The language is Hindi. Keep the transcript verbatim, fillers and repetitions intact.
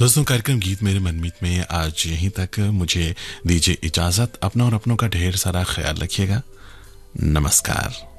दोस्तों, कार्यक्रम गीत मेरे मनमीत में आज यहीं तक। मुझे दीजिए इजाजत। अपना और अपनों का ढेर सारा ख्याल रखिएगा। नमस्कार।